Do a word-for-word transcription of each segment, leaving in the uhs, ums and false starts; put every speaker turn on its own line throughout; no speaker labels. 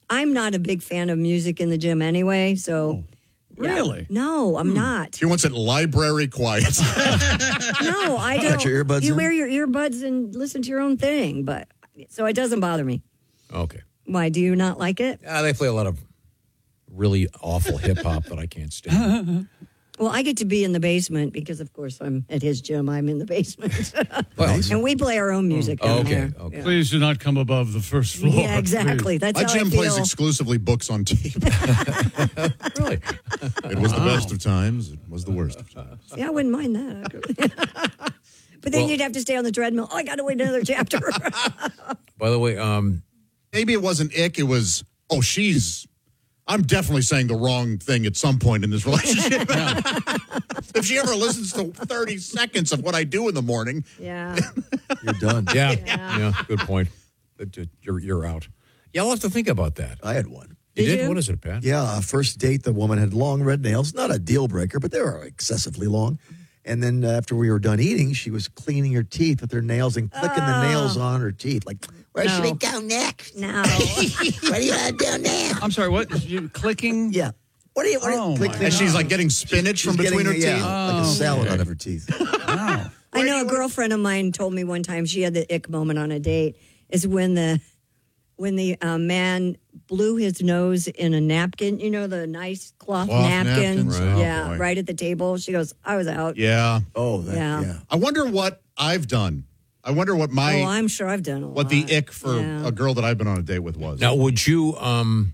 I'm not a big fan of music in the gym anyway, so.
Oh, really?
Yeah. No, I'm hmm. not.
She wants it library quiet.
No, I don't.
Got your earbuds
You
in?
wear your earbuds and listen to your own thing, but so it doesn't bother me.
Okay.
Why, do you not like it?
Yeah, they play a lot of really awful hip hop that I can't stand.
Well, I get to be in the basement because, of course, I'm at his gym. I'm in the basement.
Well,
and we play our own music down
okay,
there.
okay.
Yeah.
Please do not come above the first floor.
Yeah, exactly. That's
My
how
gym
I feel.
plays exclusively books on tape.
Really?
It was the best of times. It was the worst of times.
Yeah, I wouldn't mind that. But then
Well-
you'd have to stay on the treadmill. Oh, I got to wait another chapter.
By the way, um,
Maybe it wasn't ick. It was, oh, she's, I'm definitely saying the wrong thing at some point in this relationship. If she ever listens to thirty seconds of what I do in the morning.
Yeah.
You're done.
yeah,
Yeah.
yeah, good point. It- it- You're you're out. Yeah, I'll have to think about that.
I had one.
You
Did
did?
you?
What is it, Pat?
Yeah, first date, the woman had long red nails. Not a deal breaker, but they were excessively long. And then uh, after we were done eating, she was cleaning her teeth with her nails and clicking the nails on her teeth. Like, where
No.
should we go next?
No.
What do you want to do now?
I'm sorry, what? You clicking?
Yeah. What do you want
Oh,
to click?
my
And she's like getting spinach from between her
getting,
teeth.
yeah, like a salad out of her teeth.
Wow.
I know a girlfriend of mine told me one time she had the ick moment on a date is when the when the uh, man blew his nose in a napkin, you know, the nice cloth,
Cloth
napkin.
napkins? Oh,
yeah,
boy.
right at the table. She goes, I was out.
Yeah.
Oh, that,
Yeah.
yeah.
I wonder what I've done. I wonder what my,
Oh, I'm sure I've done a lot.
what the ick for
Yeah.
a girl that I've been on a date with was.
Now, would you? Um,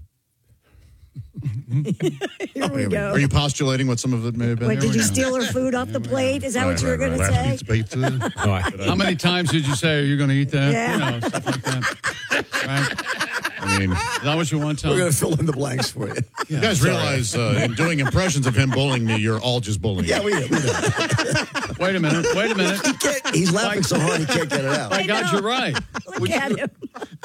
Here we go.
Are you postulating what some of it may have been?
What, did you steal her food off the plate? Is that what you were going to
Last
say?
week's pizza.
no, I,
How many times did you say, are you going to eat that?
Yeah.
You know, stuff like that. Right?
I mean,
Is that what you want, Tom?
We're going to fill in the blanks for you.
you guys realize uh, in doing impressions of him bullying me, you're all just bullying.
Yeah, we do. We do.
Wait a minute. Wait a minute.
He's laughing so hard he can't get it out.
My God,
know.
you're right.
Look at him.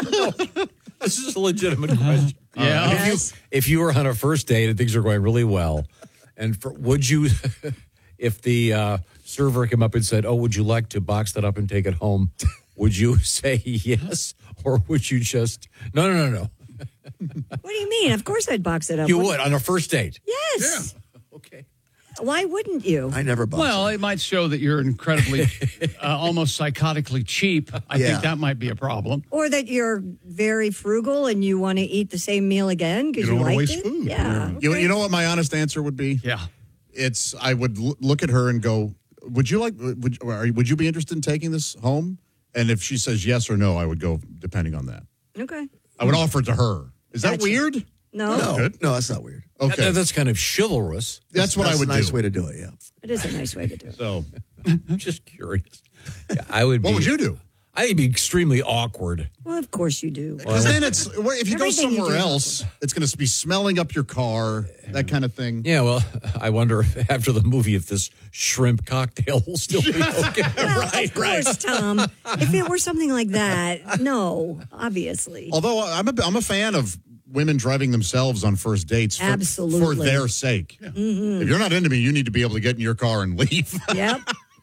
this is a legitimate question.
Yeah.
If
Yes.
you if you were on a first date and things are going really well, and for, would you, if the uh, server came up and said, "Oh, would you like to box that up and take it home?" Would you say yes, or would you just no, no, no, no?
What do you mean? Of course I'd box it up.
You
What-
would on a first date.
Yes.
Okay.
Why wouldn't you?
I never box
Well,
it.
it might show that you're incredibly, uh, almost psychotically cheap. I
Yeah.
think that might be a problem.
Or that you're very frugal and you want to eat the same meal again because
You
you,
don't wanna
liked
waste
it?
food.
Yeah.
You,
okay.
you know what my honest answer would be?
Yeah.
It's I would l- look at her and go, "Would you like? Would or are you- would you be interested in taking this home?" And if she says yes or no, I would go depending on that.
Okay.
I would offer it to her. Is that
Gotcha.
weird?
No,
No,
Good.
no, that's not weird.
Okay,
That- that's kind of chivalrous.
that's what
That's
I would
a nice
do.
way to do it, yeah.
it is a nice way to do it.
So,
I'm just curious. Yeah, I would.
what
be,
would you do?
I think it'd be extremely awkward.
Well, of course you do.
Because then it's well, if you go
Everything you
somewhere
do.
else, it's going to be smelling up your car, that kind of thing.
Yeah, well, I wonder if after the movie if this shrimp cocktail will still be okay.
Well, of course, Tom. If it were something like that, no, obviously.
Although I'm a I'm a fan of women driving themselves on first dates for,
Absolutely.
for their sake. If you're not into me, you need to be able to get in your car and leave.
Yep.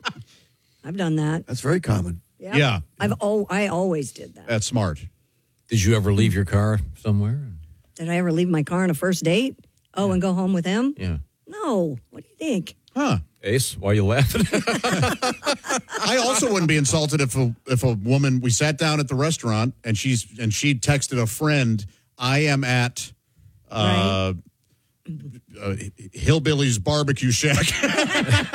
I've done that.
That's very common.
Yep.
Yeah.
I've oh, I always did that.
That's smart.
Did you ever leave your car somewhere?
Did I ever leave my car on a first date? Oh, and go home with him?
Yeah.
No. What do you think?
Huh.
Ace, why are you laughing?
I also wouldn't be insulted if a if a woman we sat down at the restaurant and she's and she texted a friend, I am at uh, uh Hillbilly's barbecue shack.